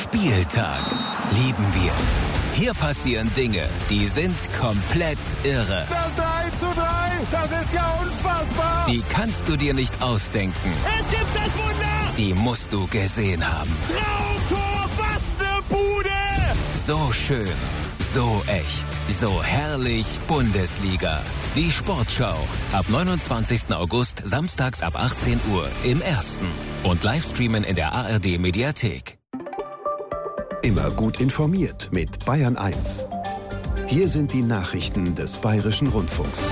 Spieltag. Lieben wir. Hier passieren Dinge, die sind komplett irre. Das 3:3, das ist ja unfassbar. Die kannst du dir nicht ausdenken. Es gibt das Wunder. Die musst du gesehen haben. Traumtor, was ne Bude. So schön, so echt, so herrlich Bundesliga. Die Sportschau. Ab 29. August, samstags ab 18 Uhr im Ersten. Und Livestreamen in der ARD-Mediathek. Immer gut informiert mit Bayern 1. Hier sind die Nachrichten des Bayerischen Rundfunks.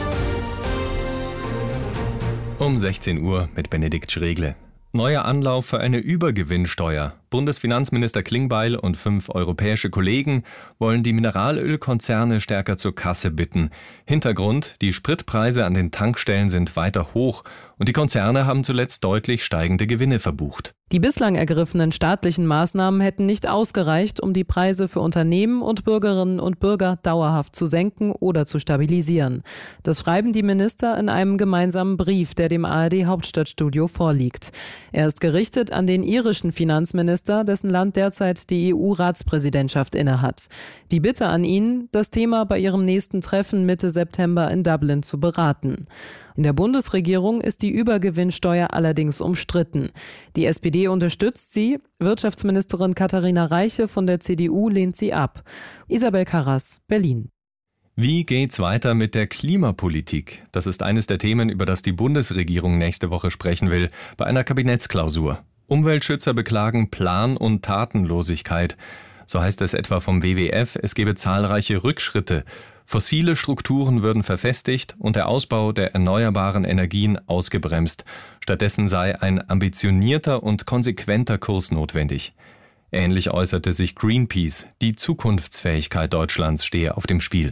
Um 16 Uhr mit Benedikt Schregle. Neuer Anlauf für eine Übergewinnsteuer. Bundesfinanzminister Klingbeil und 5 europäische Kollegen wollen die Mineralölkonzerne stärker zur Kasse bitten. Hintergrund: die Spritpreise an den Tankstellen sind weiter hoch und die Konzerne haben zuletzt deutlich steigende Gewinne verbucht. Die bislang ergriffenen staatlichen Maßnahmen hätten nicht ausgereicht, um die Preise für Unternehmen und Bürgerinnen und Bürger dauerhaft zu senken oder zu stabilisieren. Das schreiben die Minister in einem gemeinsamen Brief, der dem ARD-Hauptstadtstudio vorliegt. Er ist gerichtet an den irischen Finanzminister, dessen Land derzeit die EU-Ratspräsidentschaft innehat. Die Bitte an ihn, das Thema bei ihrem nächsten Treffen Mitte September in Dublin zu beraten. In der Bundesregierung ist die Übergewinnsteuer allerdings umstritten. Die SPD unterstützt sie, Wirtschaftsministerin Katharina Reiche von der CDU lehnt sie ab. Isabel Karras, Berlin. Wie geht's weiter mit der Klimapolitik? Das ist eines der Themen, über das die Bundesregierung nächste Woche sprechen will, bei einer Kabinettsklausur. Umweltschützer beklagen Plan- und Tatenlosigkeit. So heißt es etwa vom WWF, es gebe zahlreiche Rückschritte. Fossile Strukturen würden verfestigt und der Ausbau der erneuerbaren Energien ausgebremst. Stattdessen sei ein ambitionierter und konsequenter Kurs notwendig. Ähnlich äußerte sich Greenpeace. Die Zukunftsfähigkeit Deutschlands stehe auf dem Spiel.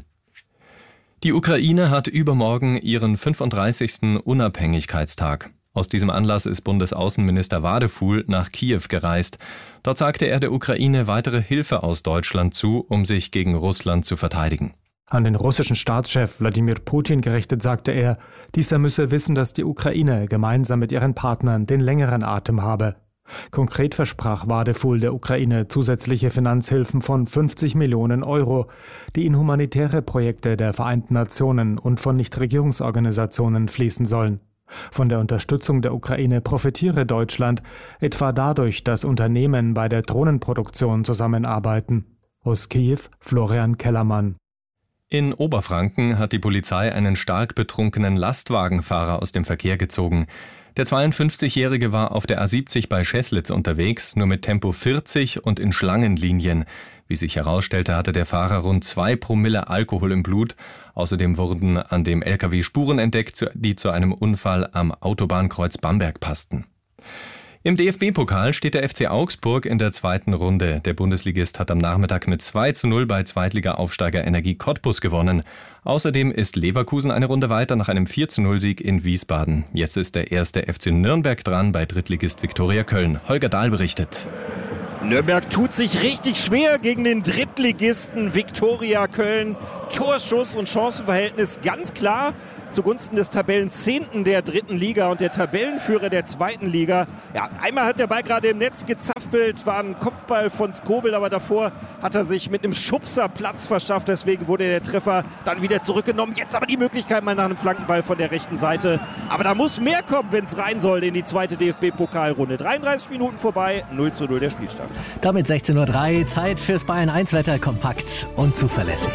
Die Ukraine hat übermorgen ihren 35. Unabhängigkeitstag. Aus diesem Anlass ist Bundesaußenminister Wadefuhl nach Kiew gereist. Dort sagte er der Ukraine weitere Hilfe aus Deutschland zu, um sich gegen Russland zu verteidigen. An den russischen Staatschef Wladimir Putin gerichtet sagte er, dieser müsse wissen, dass die Ukraine gemeinsam mit ihren Partnern den längeren Atem habe. Konkret versprach Wadefuhl der Ukraine zusätzliche Finanzhilfen von 50 Millionen Euro, die in humanitäre Projekte der Vereinten Nationen und von Nichtregierungsorganisationen fließen sollen. Von der Unterstützung der Ukraine profitiere Deutschland, etwa dadurch, dass Unternehmen bei der Drohnenproduktion zusammenarbeiten. Aus Kiew, Florian Kellermann. In Oberfranken hat die Polizei einen stark betrunkenen Lastwagenfahrer aus dem Verkehr gezogen. Der 52-Jährige war auf der A70 bei Scheßlitz unterwegs, nur mit Tempo 40 und in Schlangenlinien. Wie sich herausstellte, hatte der Fahrer rund 2 Promille Alkohol im Blut. Außerdem wurden an dem LKW Spuren entdeckt, die zu einem Unfall am Autobahnkreuz Bamberg passten. Im DFB-Pokal steht der FC Augsburg in der zweiten Runde. Der Bundesligist hat am Nachmittag mit 2:0 bei Zweitliga-Aufsteiger Energie Cottbus gewonnen. Außerdem ist Leverkusen eine Runde weiter nach einem 4:0-Sieg in Wiesbaden. Jetzt ist der erste FC Nürnberg dran bei Drittligist Viktoria Köln. Holger Dahl berichtet. Nürnberg tut sich richtig schwer gegen den Drittligisten Viktoria Köln. Torschuss und Chancenverhältnis ganz klar zugunsten des Tabellenzehnten der dritten Liga und der Tabellenführer der zweiten Liga. Ja, einmal hat der Ball gerade im Netz gezappelt, war ein Kopfball von Skobel, aber davor hat er sich mit einem Schubser Platz verschafft. Deswegen wurde der Treffer dann wieder zurückgenommen. Jetzt aber die Möglichkeit mal nach einem Flankenball von der rechten Seite. Aber da muss mehr kommen, wenn es rein soll in die zweite DFB-Pokalrunde. 33 Minuten vorbei, 0:0 der Spielstand. Damit 16:03 Uhr, Zeit fürs Bayern 1 Wetter, kompakt und zuverlässig.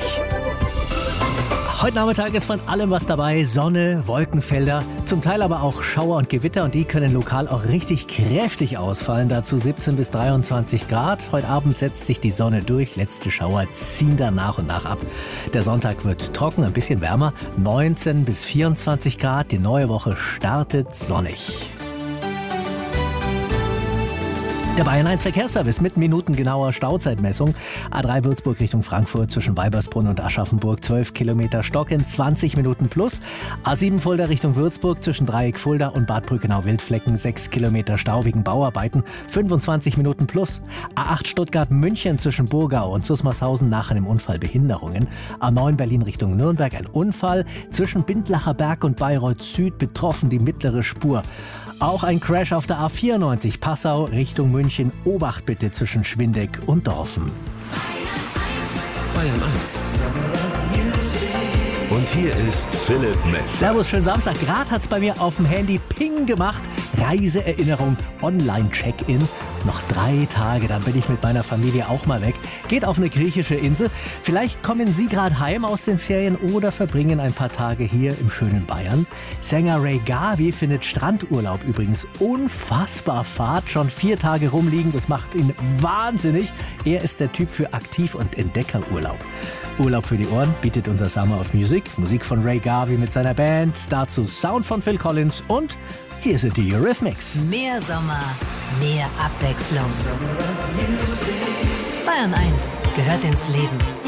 Heute Nachmittag ist von allem was dabei. Sonne, Wolkenfelder, zum Teil aber auch Schauer und Gewitter. Und die können lokal auch richtig kräftig ausfallen. Dazu 17 bis 23 Grad. Heute Abend setzt sich die Sonne durch. Letzte Schauer ziehen dann nach und nach ab. Der Sonntag wird trocken, ein bisschen wärmer. 19 bis 24 Grad. Die neue Woche startet sonnig. Der Bayern 1 Verkehrsservice mit minutengenauer Stauzeitmessung. A3 Würzburg Richtung Frankfurt zwischen Weibersbrunn und Aschaffenburg 12 Kilometer Stocken, 20 Minuten plus. A7 Fulda Richtung Würzburg zwischen Dreieck Fulda und Bad Brückenau-Wildflecken 6 Kilometer Stau wegen Bauarbeiten, 25 Minuten plus. A8 Stuttgart München zwischen Burgau und Susmarshausen nach einem Unfall Behinderungen. A9 Berlin Richtung Nürnberg ein Unfall zwischen Bindlacher Berg und Bayreuth Süd betroffen die mittlere Spur. Auch ein Crash auf der A94 Passau Richtung München. Obacht bitte zwischen Schwindeck und Dorfen. Bayern 1. Und hier ist Philipp Metzer. Servus, schönen Samstag. Gerade hat's bei mir auf dem Handy Ping gemacht. Reiseerinnerung, Online-Check-In. Noch 3 Tage, dann bin ich mit meiner Familie auch mal weg. Geht auf eine griechische Insel. Vielleicht kommen Sie gerade heim aus den Ferien oder verbringen ein paar Tage hier im schönen Bayern. Sänger Ray Garvey findet Strandurlaub übrigens unfassbar fad. Schon 4 Tage rumliegen, das macht ihn wahnsinnig. Er ist der Typ für Aktiv- und Entdeckerurlaub. Urlaub für die Ohren bietet unser Summer of Music. Musik von Ray Garvey mit seiner Band. Dazu Sound von Phil Collins und hier sind die Eurythmics. Mehr Sommer, mehr Abwechslung. Bayern 1 gehört ins Leben.